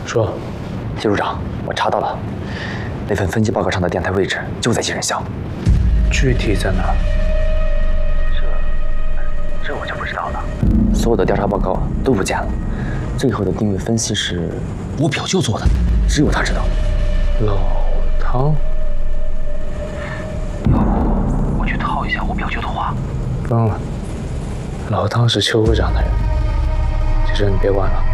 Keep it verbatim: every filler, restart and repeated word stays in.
说， 季处长，我查到了，那份分级报告上的电台位置就在寄人巷。 具体在哪？ 这，这我就不知道了。所有的调查报告都不见了，最后的定位分析是我表舅做的，只有他知道。 老汤。 要不我去套一下我表舅的话。 不用了，老汤是邱科长的人，这事你别管了。